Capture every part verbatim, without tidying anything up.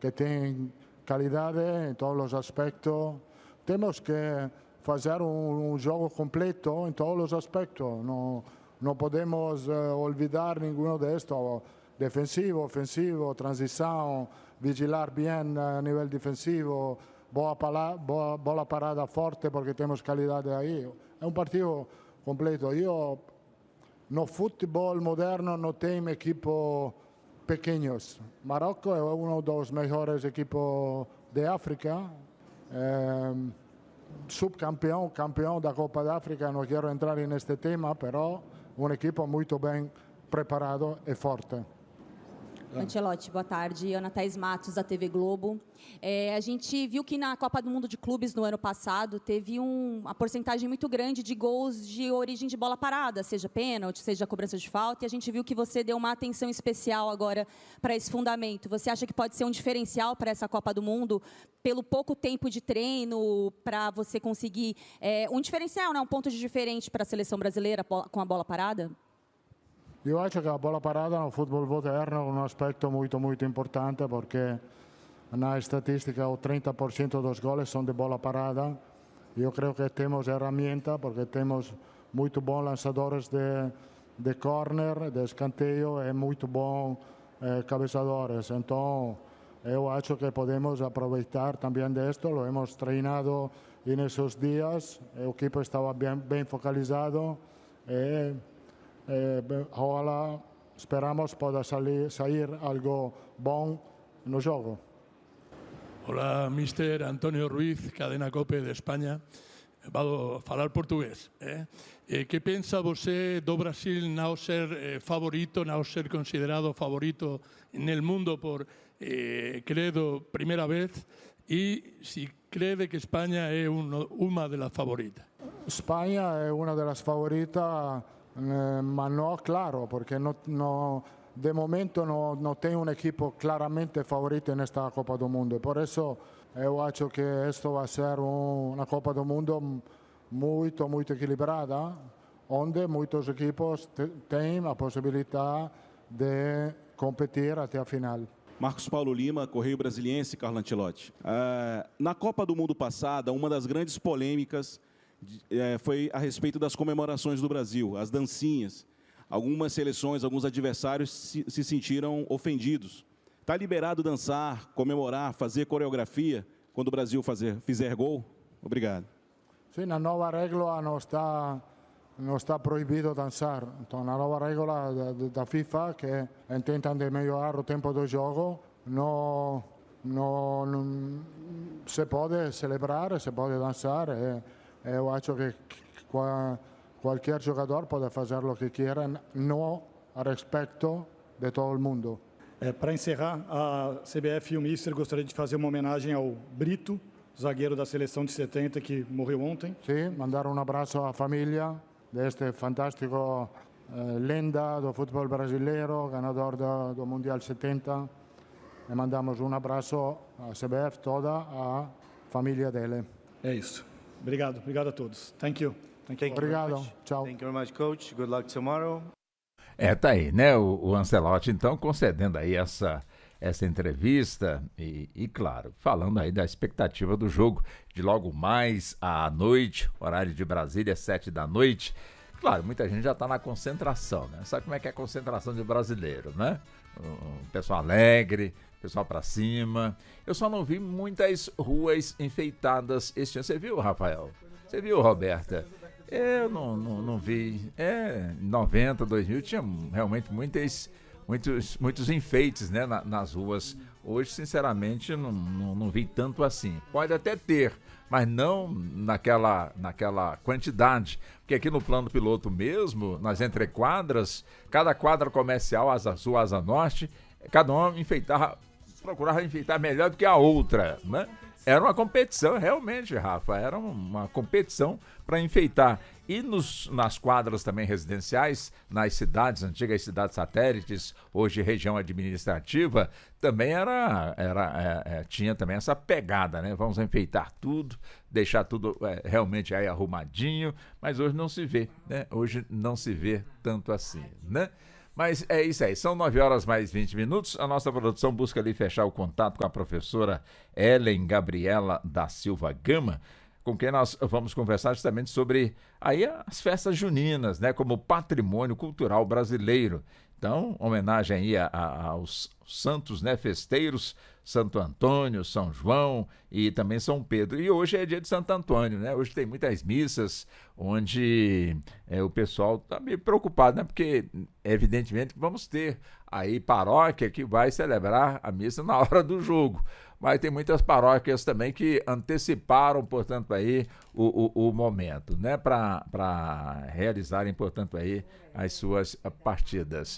que tem qualidade em todos os aspectos. Temos que fazer um, um jogo completo em todos os aspectos. Não, não podemos uh, olvidar nenhum destes. Defensivo, ofensivo, transição, vigilar bem a nível defensivo, boa, pala, boa bola parada forte porque temos qualidade aí. É um partido completo. Eu, no futebol moderno não tem equipos pequenos. Marrocos é um dos melhores equipos de África. É, subcampeão, campeão da Copa da África. Não quero entrar neste tema, mas um equipo muito bem preparado e forte. Ancelotti, boa tarde. Ana Thaís Matos, da T V Globo. É, a gente viu que na Copa do Mundo de Clubes, no ano passado, teve um, uma porcentagem muito grande de gols de origem de bola parada, seja pênalti, seja cobrança de falta, e a gente viu que você deu uma atenção especial agora para esse fundamento. Você acha que pode ser um diferencial para essa Copa do Mundo, pelo pouco tempo de treino, para você conseguir é, um diferencial, né, um ponto de diferente para a seleção brasileira com a bola parada? Eu acho que a bola parada no futebol moderno é um aspecto muito, muito importante, porque na estatística o trinta por cento dos goles são de bola parada. Eu creio que temos ferramenta, porque temos muito bons lançadores de, de corner, de escanteio, e muito bons eh, cabeçadores. Então, eu acho que podemos aproveitar também disto. Lo hemos treinado nesses dias, o equipo estava bem, bem focalizado. E, Eh, ojalá, esperamos pueda salir, salir algo bom no jogo. Olá, mister António Ruiz, Cadena COPE de Espanha. Vou falar português. Eh? Eh, que pensa você do Brasil não ser eh, favorito, não ser considerado favorito no mundo por, eh, credo, primeira vez? E se cree que Espanha é uno, uma das favoritas? Espanha é uma das favoritas. Eh, ma no, claro, porque no, no, de momento não no tem um equipo claramente favorito nesta Copa do Mundo. Por isso, eu acho que isto vai ser um, uma Copa do Mundo muito, muito equilibrada, onde muitos equipos têm a possibilidade de competir até a final. Marcos Paulo Lima, Correio Brasiliense, Carlo Ancelotti. Uh, na Copa do Mundo passada, uma das grandes polêmicas É, foi a respeito das comemorações do Brasil, as dancinhas. Algumas seleções, alguns adversários se, se sentiram ofendidos. Está liberado dançar, comemorar, fazer coreografia quando o Brasil fazer, fizer gol? Obrigado. Sim, na nova regra não está, não está proibido dançar. Então, na nova regra da, da FIFA, que tentam de melhorar o tempo do jogo, não, não, não se pode celebrar, se pode dançar. E, eu acho que qualquer jogador pode fazer o que quiera, no a respeito de todo o mundo. É, para encerrar, a C B F e o Mister gostaria de fazer uma homenagem ao Brito, zagueiro da seleção de setenta, que morreu ontem. Sim, mandar um abraço à família deste fantástico eh, lenda do futebol brasileiro, ganador do, do Mundial setenta. E mandamos um abraço à C B F toda, à família dele. É isso. Obrigado, obrigado a todos. Thank you. Thank you. Obrigado. Tchau. Thank you very much, coach. Good luck tomorrow. É, tá aí, né? O, o Ancelotti, então, concedendo aí essa, essa entrevista e, e, claro, falando aí da expectativa do jogo de logo mais à noite, horário de Brasília, sete da noite. Claro, muita gente já tá na concentração, né? Sabe como é que é a concentração de brasileiro, né? O pessoal alegre, pessoal pra cima. Eu só não vi muitas ruas enfeitadas este ano. Você viu, Rafael? Você viu, Roberta? Eu não, não, não vi. É, em noventa, dois mil, tinha realmente muitas, muitos, muitos enfeites, né, na, nas ruas. Hoje, sinceramente, não, não, não vi tanto assim. Pode até ter, mas não naquela, naquela quantidade. Porque aqui no plano piloto mesmo, nas entrequadras, cada quadra comercial, Asa Sul, Asa Norte, cada uma enfeitava, procurava enfeitar melhor do que a outra, né? Era uma competição, realmente, Rafa, era uma competição para enfeitar. E nos, nas quadras também residenciais, nas cidades, antigas cidades satélites, hoje região administrativa, também era, era, é, é, tinha também essa pegada, né? Vamos enfeitar tudo, deixar tudo é, realmente aí arrumadinho, mas hoje não se vê, né? Hoje não se vê tanto assim, né? Mas é isso aí, são nove horas mais vinte minutos. A nossa produção busca ali fechar o contato com a professora Ellen Gabriela da Silva Gama, com quem nós vamos conversar justamente sobre aí as festas juninas, né, como patrimônio cultural brasileiro. Então, homenagem aí a, a, aos santos, né, festeiros, Santo Antônio, São João e também São Pedro. E hoje é dia de Santo Antônio, né? Hoje tem muitas missas onde é, o pessoal está meio preocupado, né? Porque, evidentemente, vamos ter aí paróquia que vai celebrar a missa na hora do jogo. Mas tem muitas paróquias também que anteciparam, portanto, aí o, o, o momento, né? Para realizarem, portanto, aí as suas partidas.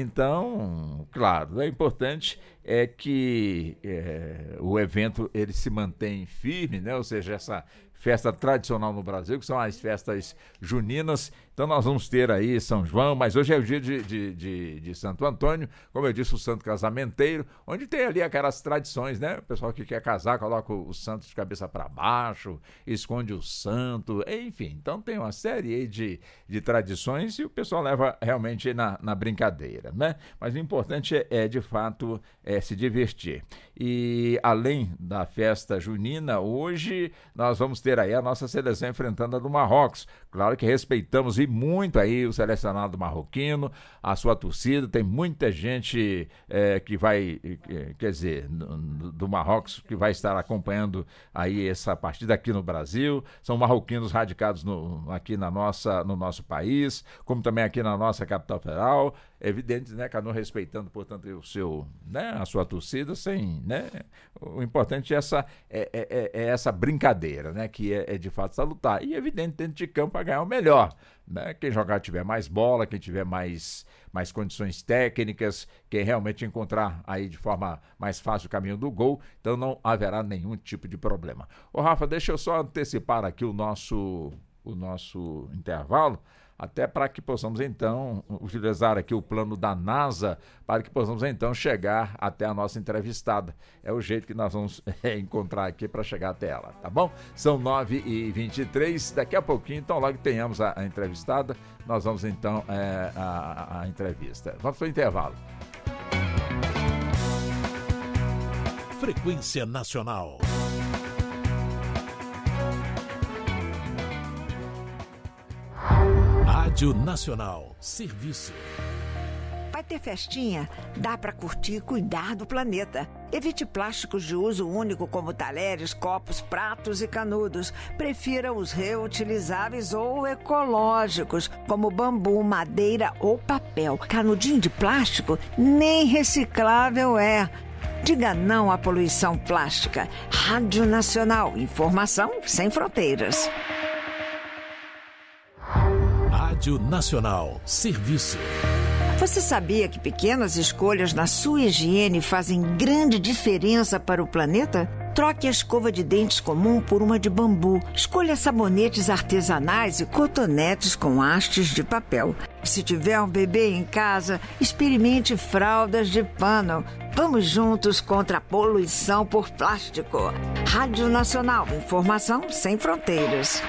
Então, claro, é importante é que é, o evento ele se mantém firme, né? Ou seja, essa festa tradicional no Brasil, que são as festas juninas. Então nós vamos ter aí São João, mas hoje é o dia de, de, de, de Santo Antônio, como eu disse, o santo casamenteiro, onde tem ali aquelas tradições, né? O pessoal que quer casar coloca o, o santo de cabeça para baixo, esconde o santo, enfim. Então tem uma série aí de, de tradições e o pessoal leva realmente na, na brincadeira, né? Mas o importante é, é de fato, é se divertir. E além da festa junina, hoje nós vamos ter aí a nossa seleção enfrentando a do Marrocos. Claro que respeitamos e muito aí o selecionado marroquino, a sua torcida, tem muita gente é, que vai, quer dizer, do, do Marrocos que vai estar acompanhando aí essa partida aqui no Brasil, são marroquinos radicados no, aqui na nossa, no nosso país, como também aqui na nossa capital federal. É evidente, né, Canu, respeitando, portanto, o seu, né, a sua torcida, sem, né, o importante é essa, é, é, é essa brincadeira, né, que é, é de fato salutar. E, evidente, dentro de campo para ganhar o melhor, né, quem jogar tiver mais bola, quem tiver mais, mais condições técnicas, quem realmente encontrar aí de forma mais fácil o caminho do gol, então não haverá nenhum tipo de problema. Ô, Rafa, deixa eu só antecipar aqui o nosso, o nosso intervalo, até para que possamos, então, utilizar aqui o plano da NASA, para que possamos, então, chegar até a nossa entrevistada. É o jeito que nós vamos é, encontrar aqui para chegar até ela, tá bom? São nove e vinte e três, daqui a pouquinho, então, logo que tenhamos a, a entrevistada, nós vamos, então, é, a, a entrevista. Vamos para o intervalo. Frequência Nacional. Rádio Nacional, serviço. Vai ter festinha? Dá para curtir e cuidar do planeta. Evite plásticos de uso único como talheres, copos, pratos e canudos. Prefira os reutilizáveis ou ecológicos, como bambu, madeira ou papel. Canudinho de plástico nem reciclável é. Diga não à poluição plástica. Rádio Nacional, informação sem fronteiras. Rádio Nacional, serviço. Você sabia que pequenas escolhas na sua higiene fazem grande diferença para o planeta? Troque a escova de dentes comum por uma de bambu. Escolha sabonetes artesanais e cotonetes com hastes de papel. Se tiver um bebê em casa, experimente fraldas de pano. Vamos juntos contra a poluição por plástico. Rádio Nacional, informação sem fronteiras.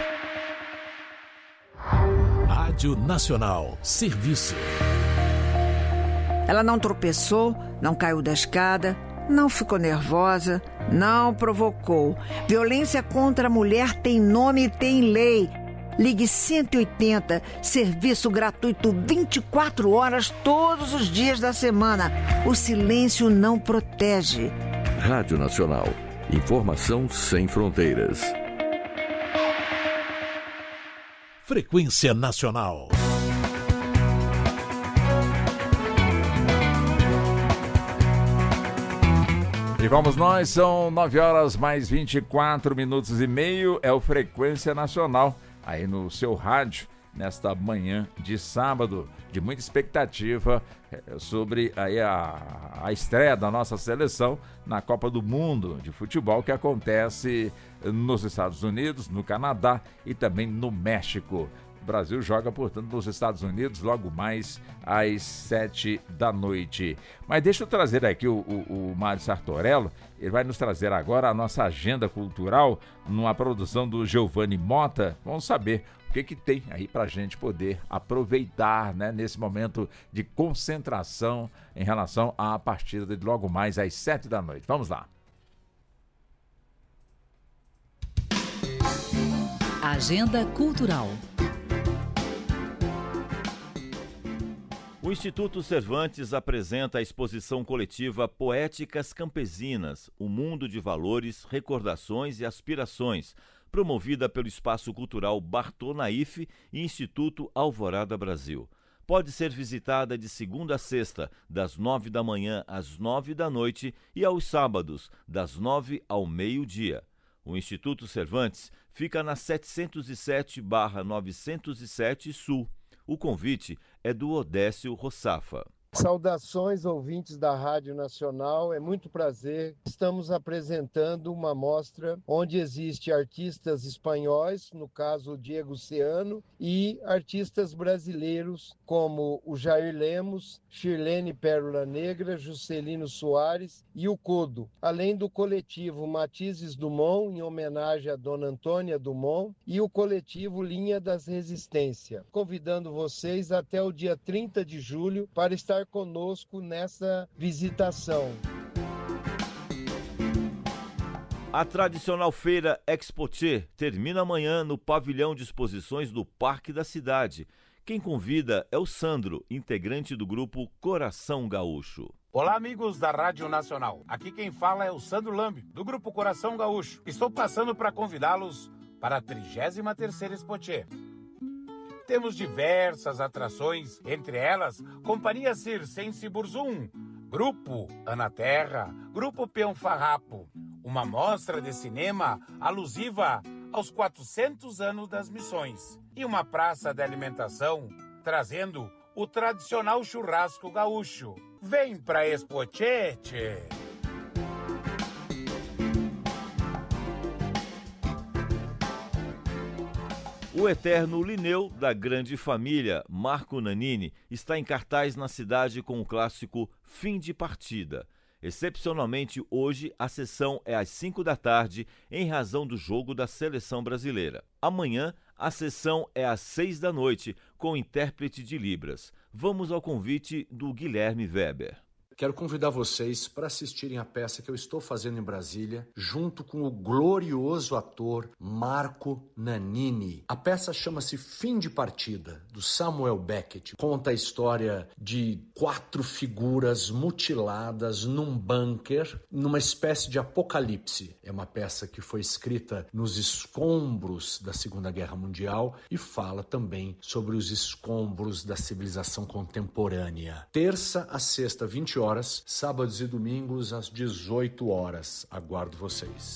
Rádio Nacional, serviço. Ela não tropeçou, não caiu da escada, não ficou nervosa, não provocou. Violência contra a mulher tem nome e tem lei. Ligue cento e oitenta, serviço gratuito vinte e quatro horas todos os dias da semana. O silêncio não protege. Rádio Nacional, informação sem fronteiras. Frequência Nacional. E vamos nós, são nove horas mais vinte e quatro minutos e meio, é o Frequência Nacional, aí no seu rádio, nesta manhã de sábado, de muita expectativa sobre aí a, a estreia da nossa seleção na Copa do Mundo de Futebol, que acontece nos Estados Unidos, no Canadá e também no México. O Brasil joga, portanto, nos Estados Unidos logo mais às sete da noite. Mas deixa eu trazer aqui o, o, o Mário Sartorello. Ele vai nos trazer agora a nossa agenda cultural numa produção do Giovanni Mota. Vamos saber o que que tem aí para a gente poder aproveitar, né, nesse momento de concentração em relação à partida de logo mais às sete da noite. Vamos lá. Agenda Cultural. O Instituto Cervantes apresenta a exposição coletiva Poéticas Campesinas, um mundo de valores, recordações e aspirações, promovida pelo Espaço Cultural Bartô Naif e Instituto Alvorada Brasil. Pode ser visitada de segunda a sexta, das nove da manhã às nove da noite e aos sábados, das nove ao meio-dia. O Instituto Cervantes fica na setecentos e sete barra novecentos e sete Sul. O convite é do Odécio Rossafa. Saudações, ouvintes da Rádio Nacional, é muito prazer. Estamos apresentando uma mostra onde existe artistas espanhóis, no caso o Diego Ceano, e artistas brasileiros como o Jair Lemos, Shirlene Pérola Negra, Juscelino Soares e o Codo, além do coletivo Matizes Dumont, em homenagem a Dona Antônia Dumont, e o coletivo Linha das Resistência. Convidando vocês até o dia trinta de julho para estar conosco nessa visitação. A tradicional feira Expoche termina amanhã no pavilhão de exposições do Parque da Cidade. Quem convida é o Sandro, integrante do grupo Coração Gaúcho. Olá, amigos da Rádio Nacional. Aqui quem fala é o Sandro Lambi, do grupo Coração Gaúcho. Estou passando para convidá-los para a trigésima terceira Expoche. Temos diversas atrações, entre elas Companhia Circense Burzum, Grupo Ana Terra, Grupo Peão Farrapo, uma mostra de cinema alusiva aos quatrocentos anos das missões e uma praça de alimentação trazendo o tradicional churrasco gaúcho. Vem pra Expoche! O eterno Linneu, da grande família Marco Nanini, está em cartaz na cidade com o clássico Fim de Partida. Excepcionalmente, hoje, a sessão é às cinco da tarde, em razão do jogo da seleção brasileira. Amanhã, a sessão é às seis da noite, com intérprete de Libras. Vamos ao convite do Guilherme Weber. Quero convidar vocês para assistirem a peça que eu estou fazendo em Brasília, junto com o glorioso ator Marco Nanini. A peça chama-se Fim de Partida, do Samuel Beckett. Conta a história de quatro figuras mutiladas num bunker, numa espécie de apocalipse. É uma peça que foi escrita nos escombros da Segunda Guerra Mundial e fala também sobre os escombros da civilização contemporânea. Terça a sexta, vinte horas. Horas, sábados e domingos às dezoito horas. Aguardo vocês.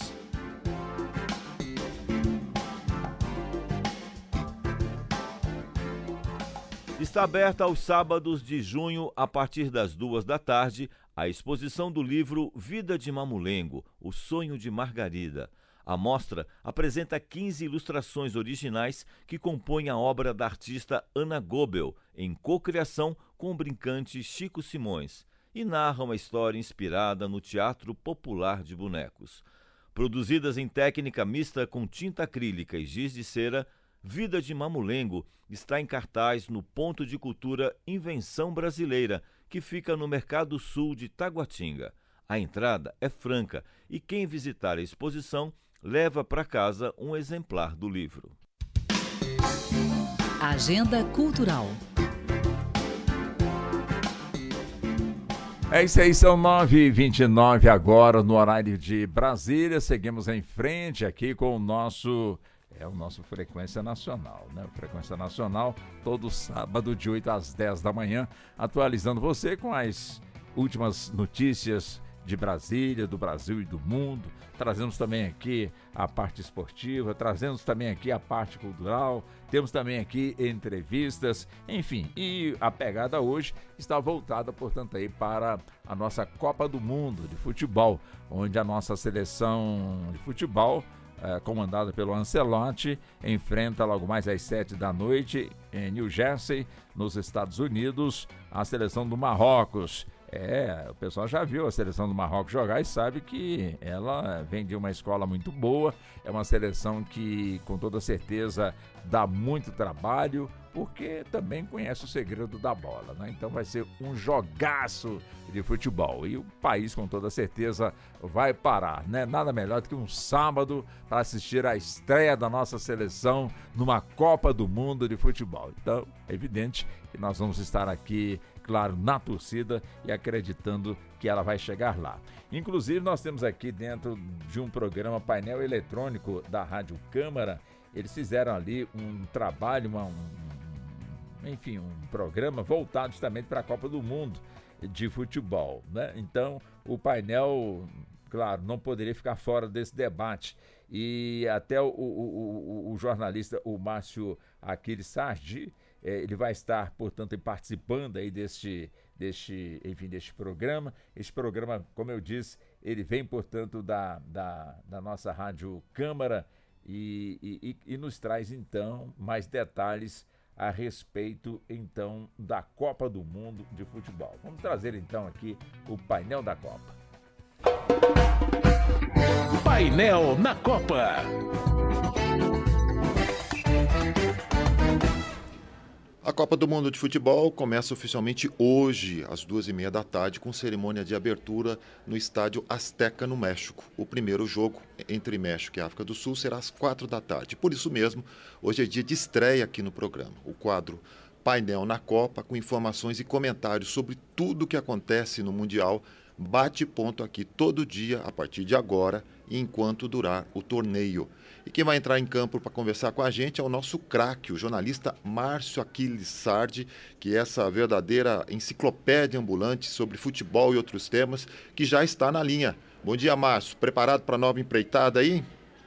Está aberta aos sábados de junho, a partir das duas da tarde, a exposição do livro Vida de Mamulengo, O Sonho de Margarida. A mostra apresenta quinze ilustrações originais que compõem a obra da artista Ana Gobel, em cocriação com o brincante Chico Simões, e narra uma história inspirada no teatro popular de bonecos. Produzidas em técnica mista com tinta acrílica e giz de cera, Vida de Mamulengo está em cartaz no Ponto de Cultura Invenção Brasileira, que fica no Mercado Sul de Taguatinga. A entrada é franca e quem visitar a exposição leva para casa um exemplar do livro. Agenda Cultural. É isso aí, são nove e vinte e nove agora no horário de Brasília. Seguimos em frente aqui com o nosso, é o nosso Frequência Nacional, né? Frequência Nacional, todo sábado de oito às dez da manhã, atualizando você com as últimas notícias de Brasília, do Brasil e do mundo. Trazemos também aqui a parte esportiva, trazemos também aqui a parte cultural, temos também aqui entrevistas, enfim. E a pegada hoje está voltada, portanto, aí para a nossa Copa do Mundo de futebol, onde a nossa seleção de futebol uh, comandada pelo Ancelotti, enfrenta logo mais às sete da noite em New Jersey, nos Estados Unidos, a seleção do Marrocos. É, o pessoal já viu a seleção do Marrocos jogar e sabe que ela vem de uma escola muito boa, é uma seleção que com toda certeza dá muito trabalho, porque também conhece o segredo da bola, né? Então vai ser um jogaço de futebol e o país com toda certeza vai parar, né? Nada melhor do que um sábado para assistir a estreia da nossa seleção numa Copa do Mundo de futebol. Então é evidente que nós vamos estar aqui, claro, na torcida e acreditando que ela vai chegar lá. Inclusive, nós temos aqui dentro de um programa painel eletrônico da Rádio Câmara, eles fizeram ali um trabalho, uma, um, enfim, um programa voltado justamente para a Copa do Mundo de futebol, né? Então, o painel, claro, não poderia ficar fora desse debate. E até o, o, o, o jornalista, o Márcio Aquiles Sardi, ele vai estar, portanto, participando aí deste, deste, enfim, deste programa. Este programa, como eu disse, ele vem, portanto, da, da, da nossa Rádio Câmara e, e, e nos traz, então, mais detalhes a respeito, então, da Copa do Mundo de futebol. Vamos trazer, então, aqui o painel da Copa. Painel na Copa. A Copa do Mundo de Futebol começa oficialmente hoje, às duas e meia da tarde, com cerimônia de abertura no estádio Azteca, no México. O primeiro jogo entre México e África do Sul será às quatro da tarde. Por isso mesmo, hoje é dia de estreia aqui no programa. O quadro Painel na Copa, com informações e comentários sobre tudo o que acontece no Mundial, bate ponto aqui todo dia, a partir de agora, e enquanto durar o torneio. E quem vai entrar em campo para conversar com a gente é o nosso craque, o jornalista Márcio Aquiles Sardi, que é essa verdadeira enciclopédia ambulante sobre futebol e outros temas, que já está na linha. Bom dia, Márcio. Preparado para a nova empreitada aí?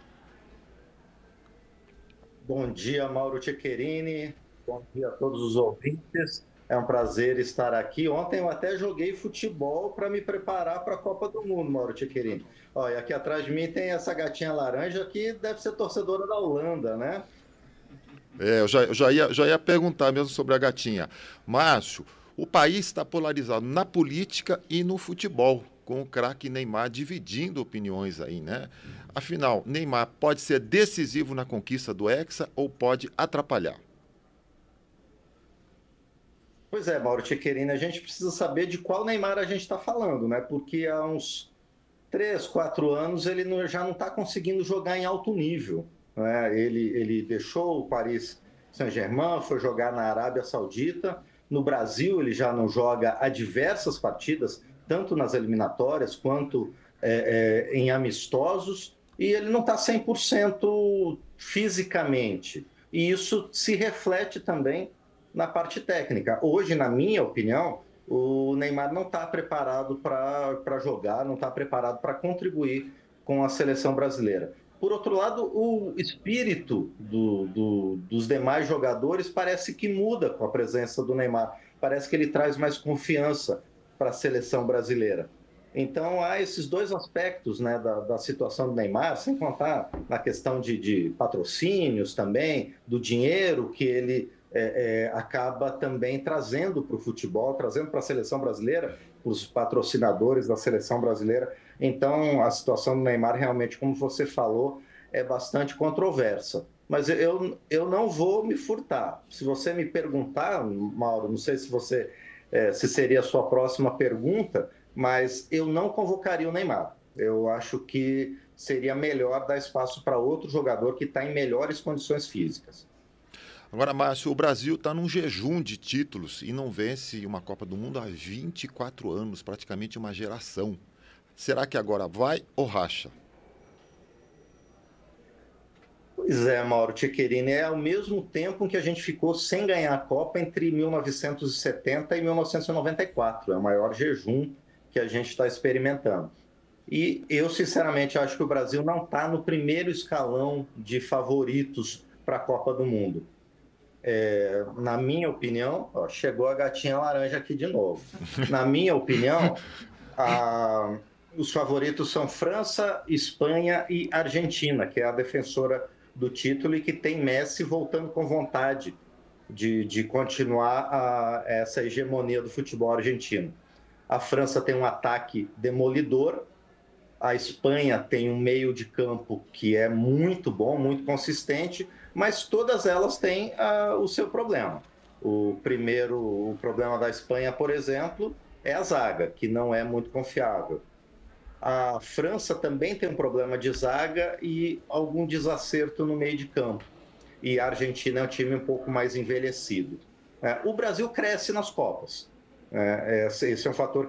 Bom dia, Mauro Ceccherini. Bom dia a todos os ouvintes. É um prazer estar aqui. Ontem eu até joguei futebol para me preparar para a Copa do Mundo, Mauro Ceccherini. Olha, aqui atrás de mim tem essa gatinha laranja que deve ser torcedora da Holanda, né? É, eu já, eu já, ia, já ia perguntar mesmo sobre a gatinha. Márcio, o país está polarizado na política e no futebol, com o craque Neymar dividindo opiniões aí, né? Afinal, Neymar pode ser decisivo na conquista do Hexa ou pode atrapalhar? Pois é, Mauro Ceccherini, a gente precisa saber de qual Neymar a gente está falando, né? Porque há uns três, quatro anos ele não, já não está conseguindo jogar em alto nível, né? Ele, ele deixou o Paris Saint-Germain, foi jogar na Arábia Saudita. No Brasil ele já não joga há diversas partidas, tanto nas eliminatórias quanto é, é, em amistosos, e ele não está cem por cento fisicamente. E isso se reflete também na parte técnica. Hoje, na minha opinião, o Neymar não está preparado para jogar, não está preparado para contribuir com a seleção brasileira. Por outro lado, o espírito do, do, dos demais jogadores parece que muda com a presença do Neymar. Parece que ele traz mais confiança para a seleção brasileira. Então, há esses dois aspectos, né, da, da situação do Neymar, sem contar na questão de, de patrocínios também, do dinheiro que ele É, é, acaba também trazendo para o futebol, trazendo para a seleção brasileira, os patrocinadores da seleção brasileira. Então, a situação do Neymar realmente, como você falou, é bastante controversa. Mas eu, eu não vou me furtar. Se você me perguntar, Mauro, não sei se, você, é, se seria a sua próxima pergunta, mas eu não convocaria o Neymar. Eu acho que seria melhor dar espaço para outro jogador que está em melhores condições físicas. Agora, Márcio, o Brasil está num jejum de títulos e não vence uma Copa do Mundo há vinte e quatro anos, praticamente uma geração. Será que agora vai ou racha? Pois é, Mauro Ceccherini, é ao mesmo tempo que a gente ficou sem ganhar a Copa entre mil novecentos e setenta e mil novecentos e noventa e quatro. É o maior jejum que a gente está experimentando. E eu, sinceramente, acho que o Brasil não está no primeiro escalão de favoritos para a Copa do Mundo. É, na minha opinião, ó, chegou a gatinha laranja aqui de novo. Na minha opinião, a, os favoritos são França, Espanha e Argentina, que é a defensora do título e que tem Messi voltando com vontade de, de continuar a, essa hegemonia do futebol argentino. A França tem um ataque demolidor, a Espanha tem um meio de campo que é muito bom, muito consistente, mas todas elas têm uh, o seu problema. O primeiro o problema da Espanha, por exemplo, é a zaga, que não é muito confiável. A França também tem um problema de zaga e algum desacerto no meio de campo. E a Argentina é um time um pouco mais envelhecido. É, o Brasil cresce nas Copas. É, esse é um fator